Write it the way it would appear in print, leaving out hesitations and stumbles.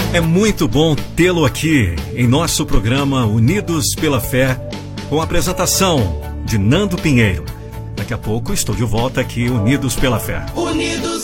É muito bom tê-lo aqui em nosso programa Unidos pela Fé, com a apresentação de Nando Pinheiro. Daqui a pouco estou de volta aqui, Unidos pela Fé. Unidos